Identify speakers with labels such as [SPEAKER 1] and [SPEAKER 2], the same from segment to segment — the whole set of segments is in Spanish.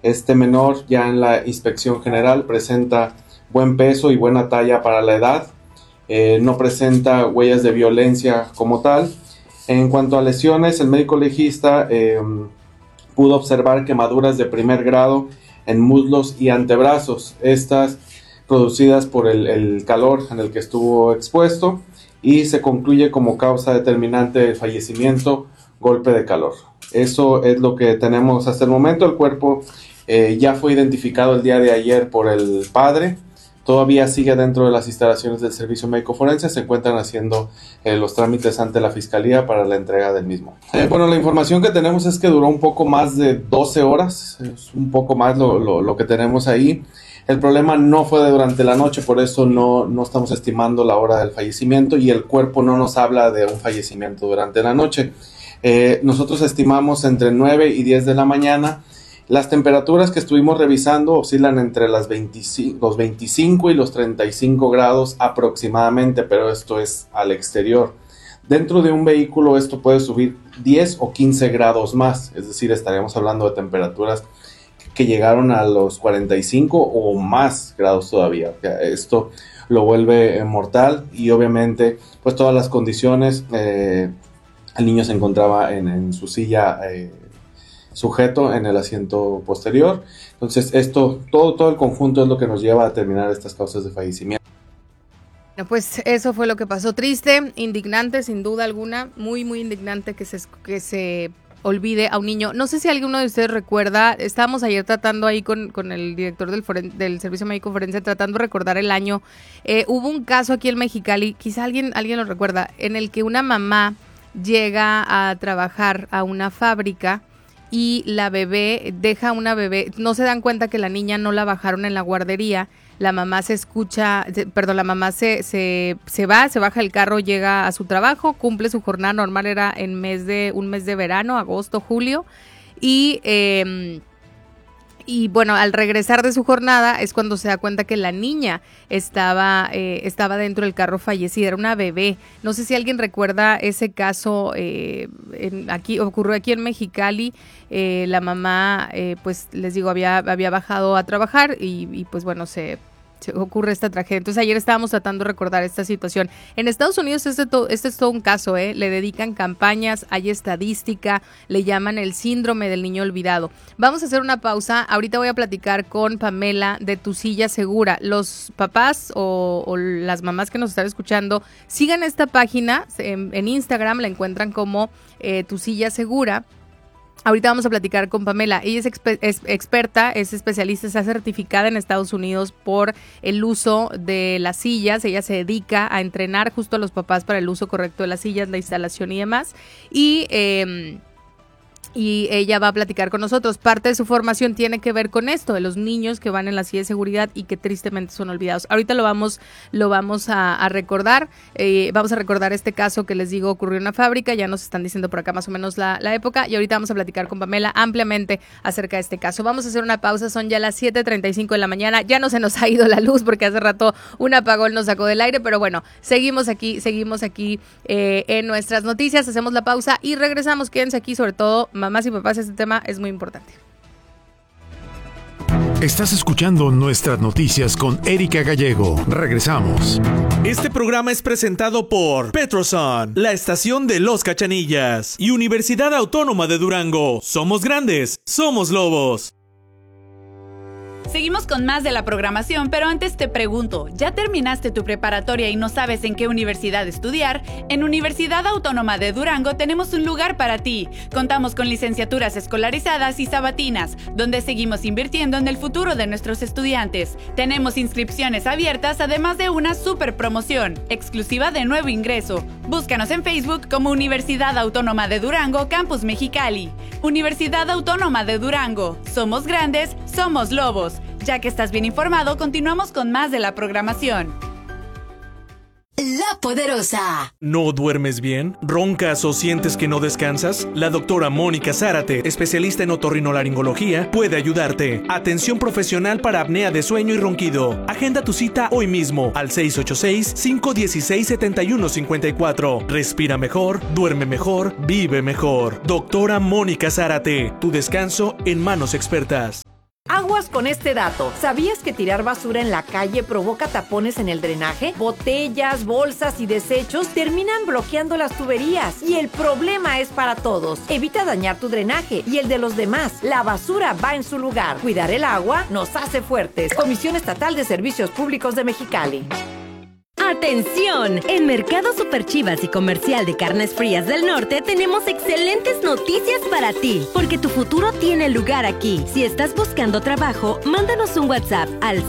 [SPEAKER 1] Este menor ya en la inspección general presenta buen peso y buena talla para la edad. No presenta huellas de violencia como tal. En cuanto a lesiones, el médico legista pudo observar quemaduras de primer grado en muslos y antebrazos, estas producidas por el calor en el que estuvo expuesto, y se concluye como causa determinante del fallecimiento golpe de calor. Eso es lo que tenemos hasta el momento. El cuerpo ya fue identificado el día de ayer por el padre. Todavía sigue dentro de las instalaciones del Servicio Médico Forense. Se encuentran haciendo los trámites ante la Fiscalía para la entrega del mismo. Bueno, la información que tenemos es que duró un poco más de 12 horas. Es un poco más lo que tenemos ahí. El problema no fue de durante la noche, por eso no estamos estimando la hora del fallecimiento, y el cuerpo no nos habla de un fallecimiento durante la noche. Nosotros estimamos entre 9 y 10 de la mañana. Las temperaturas que estuvimos revisando oscilan entre los 25 y los 35 grados aproximadamente, pero esto es al exterior. Dentro de un vehículo esto puede subir 10 o 15 grados más, es decir, estaríamos hablando de temperaturas que llegaron a los 45 o más grados todavía. Esto lo vuelve mortal, y obviamente pues todas las condiciones. El niño se encontraba en su silla sujeto en el asiento posterior. Entonces todo el conjunto es lo que nos lleva a determinar estas causas de fallecimiento.
[SPEAKER 2] Bueno, pues eso fue lo que pasó. Triste, indignante, sin duda alguna, muy muy indignante que se olvide a un niño. No sé si alguno de ustedes recuerda, estábamos ayer tratando ahí con el director del Servicio Médico Forense, tratando de recordar el año. Hubo un caso aquí en Mexicali, quizá alguien lo recuerda, en el que una mamá llega a trabajar a una fábrica y la bebé, deja una bebé, no se dan cuenta que la niña no la bajaron en la guardería. La mamá se baja el carro, llega a su trabajo, cumple su jornada normal, era un mes de verano, agosto, julio, y bueno, al regresar de su jornada es cuando se da cuenta que la niña estaba dentro del carro fallecida, era una bebé. No sé si alguien recuerda ese caso, ocurrió aquí en Mexicali. La mamá, pues les digo, había bajado a trabajar y pues bueno, se ocurre esta tragedia. Entonces ayer estábamos tratando de recordar esta situación. En Estados Unidos este es todo un caso, le dedican campañas, hay estadística, le llaman el síndrome del niño olvidado. Vamos a hacer una pausa, ahorita voy a platicar con Pamela de Tu Silla Segura. Los papás o las mamás que nos están escuchando, sigan esta página, en Instagram la encuentran como Tu Silla Segura. Ahorita vamos a platicar con Pamela. Ella es experta, es especialista, está certificada en Estados Unidos por el uso de las sillas. Ella se dedica a entrenar justo a los papás para el uso correcto de las sillas, la instalación y demás. Y ella va a platicar con nosotros. Parte de su formación tiene que ver con esto, de los niños que van en la silla de seguridad y que tristemente son olvidados. Ahorita lo vamos a recordar. Vamos a recordar este caso que les digo ocurrió en una fábrica. Ya nos están diciendo por acá más o menos la época. Y ahorita vamos a platicar con Pamela ampliamente acerca de este caso. Vamos a hacer una pausa. Son ya las 7:35 de la mañana. Ya no se nos ha ido la luz porque hace rato un apagón nos sacó del aire. Pero bueno, seguimos aquí en nuestras noticias. Hacemos la pausa y regresamos. Quédense aquí, sobre todo mamás y papás, este tema es muy importante.
[SPEAKER 3] Estás escuchando Nuestras Noticias con Erika Gallego. Regresamos.
[SPEAKER 4] Este programa es presentado por Petroson, la estación de Los Cachanillas, y Universidad Autónoma de Durango. Somos grandes, somos lobos.
[SPEAKER 5] Seguimos con más de la programación, pero antes te pregunto, ¿ya terminaste tu preparatoria y no sabes en qué universidad estudiar? En Universidad Autónoma de Durango tenemos un lugar para ti. Contamos con licenciaturas escolarizadas y sabatinas, donde seguimos invirtiendo en el futuro de nuestros estudiantes. Tenemos inscripciones abiertas, además de una super promoción, exclusiva de nuevo ingreso. Búscanos en Facebook como Universidad Autónoma de Durango, Campus Mexicali. Universidad Autónoma de Durango. Somos grandes, somos lobos. Ya que estás bien informado, continuamos con más de la programación.
[SPEAKER 6] La Poderosa.
[SPEAKER 4] ¿No duermes bien? ¿Roncas o sientes que no descansas? La doctora Mónica Zárate, especialista en otorrinolaringología, puede ayudarte. Atención profesional para apnea de sueño y ronquido. Agenda tu cita hoy mismo al 686-516-7154. Respira mejor, duerme mejor, vive mejor. Doctora Mónica Zárate, tu descanso en manos expertas.
[SPEAKER 7] Aguas con este dato. ¿Sabías que tirar basura en la calle provoca tapones en el drenaje? Botellas, bolsas y desechos terminan bloqueando las tuberías y el problema es para todos. Evita dañar tu drenaje y el de los demás. La basura va en su lugar. Cuidar el agua nos hace fuertes. Comisión Estatal de Servicios Públicos de Mexicali.
[SPEAKER 8] ¡Atención! En Mercado Super Chivas y Comercial de Carnes Frías del Norte tenemos excelentes noticias para ti, porque tu futuro tiene lugar aquí. Si estás buscando trabajo, mándanos un WhatsApp al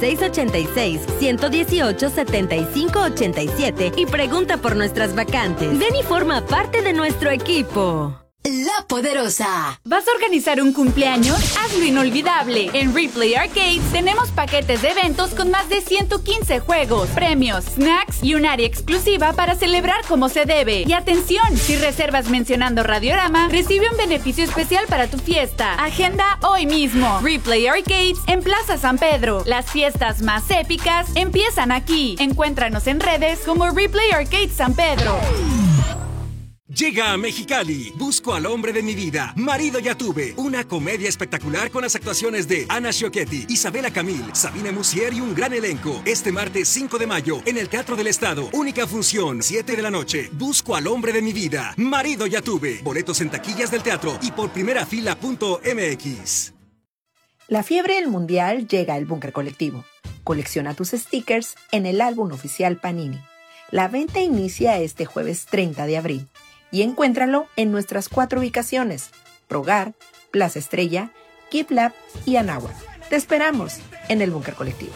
[SPEAKER 8] 686-118-7587 y pregunta por nuestras vacantes. Ven y forma parte de nuestro equipo.
[SPEAKER 6] La Poderosa.
[SPEAKER 5] ¿Vas a organizar un cumpleaños? Hazlo inolvidable. En Replay Arcades tenemos paquetes de eventos con más de 115 juegos, premios, snacks y un área exclusiva para celebrar como se debe. Y atención, si reservas mencionando Radiorama, recibe un beneficio especial para tu fiesta. Agenda hoy mismo. Replay Arcades en Plaza San Pedro. Las fiestas más épicas empiezan aquí. Encuéntranos en redes como Replay Arcades San Pedro.
[SPEAKER 9] Llega a Mexicali, Busco al hombre de mi vida, Marido ya tuve, una comedia espectacular con las actuaciones de Ana Sciocchetti, Isabela Camil, Sabine Musier y un gran elenco. Este martes 5 de mayo, en el Teatro del Estado, única función, 7 de la noche. Busco al hombre de mi vida, Marido ya tuve. Boletos en taquillas del teatro y por primerafila.mx.
[SPEAKER 7] La fiebre del mundial llega al Búnker Colectivo. Colecciona tus stickers en el álbum oficial Panini. La venta inicia este jueves 30 de abril. Y encuéntralo en nuestras 4 ubicaciones: Progar, Plaza Estrella, Keep Lab y Anáhuac. Te esperamos en el Búnker Colectivo.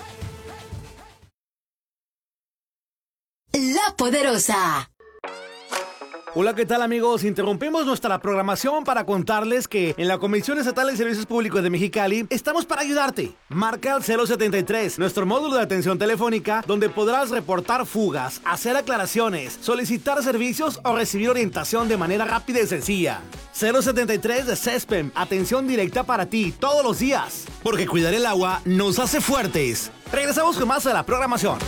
[SPEAKER 6] La Poderosa.
[SPEAKER 10] Hola, ¿qué tal, amigos? Interrumpimos nuestra programación para contarles que en la Comisión Estatal de Servicios Públicos de Mexicali estamos para ayudarte. Marca al 073, nuestro módulo de atención telefónica, donde podrás reportar fugas, hacer aclaraciones, solicitar servicios o recibir orientación de manera rápida y sencilla. 073 de CESPEM, atención directa para ti todos los días, porque cuidar el agua nos hace fuertes. Regresamos con más de la programación.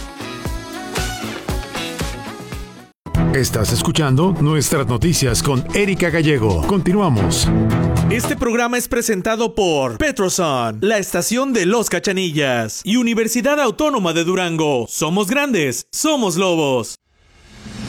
[SPEAKER 3] Estás escuchando Nuestras Noticias con Erika Gallego. Continuamos.
[SPEAKER 4] Este programa es presentado por Petroson, la estación de Los Cachanillas, y Universidad Autónoma de Durango. Somos grandes, somos lobos.